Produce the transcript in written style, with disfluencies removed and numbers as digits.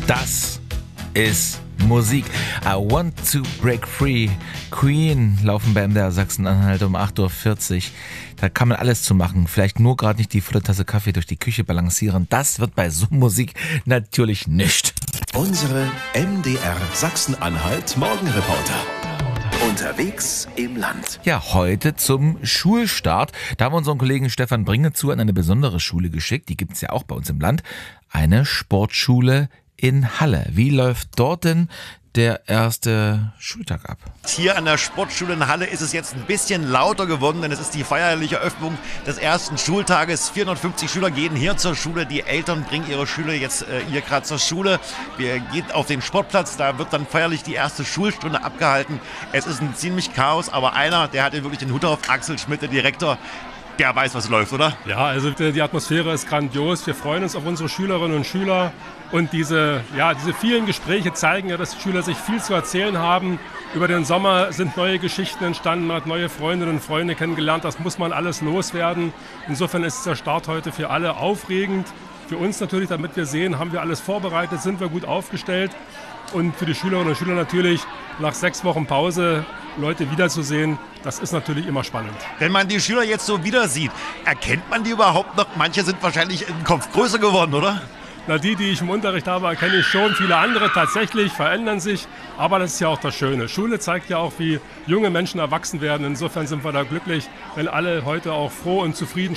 Das ist Musik. I want to break free. Queen laufen bei MDR Sachsen-Anhalt um 8.40 Uhr. Da kann man alles zu machen. Vielleicht nur gerade nicht die volle Tasse Kaffee durch die Küche balancieren. Das wird bei so Musik natürlich nicht. Unsere MDR Sachsen-Anhalt Morgenreporter. Unterwegs im Land. Ja, heute zum Schulstart. Da haben wir unseren Kollegen Stefan Bringezu an eine besondere Schule geschickt. Die gibt es ja auch bei uns im Land. Eine Sportschule in Halle. Wie läuft dort denn der erste Schultag ab? Hier an der Sportschule in Halle ist es jetzt ein bisschen lauter geworden, denn es ist die feierliche Öffnung des ersten Schultages. 450 Schüler gehen hier zur Schule. Die Eltern bringen ihre Schüler jetzt hier gerade zur Schule. Wir gehen auf den Sportplatz, da wird dann feierlich die erste Schulstunde abgehalten. Es ist ein ziemlich Chaos, aber einer, der hat wirklich den Hut auf, Axel Schmidt, der Direktor. Der weiß, was läuft, oder? Ja, also die Atmosphäre ist grandios. Wir freuen uns auf unsere Schülerinnen und Schüler. Und diese vielen Gespräche zeigen ja, dass die Schüler sich viel zu erzählen haben. Über den Sommer sind neue Geschichten entstanden, man hat neue Freundinnen und Freunde kennengelernt. Das muss man alles loswerden. Insofern ist der Start heute für alle aufregend. Für uns natürlich, damit wir sehen, haben wir alles vorbereitet, sind wir gut aufgestellt. Und für die Schülerinnen und Schüler natürlich, nach 6 Wochen Pause Leute wiederzusehen, das ist natürlich immer spannend. Wenn man die Schüler jetzt so wieder sieht, erkennt man die überhaupt noch? Manche sind wahrscheinlich im Kopf größer geworden, oder? Na, die ich im Unterricht habe, erkenne ich schon. Viele andere tatsächlich verändern sich. Aber das ist ja auch das Schöne. Schule zeigt ja auch, wie junge Menschen erwachsen werden. Insofern sind wir da glücklich, wenn alle heute auch froh und zufrieden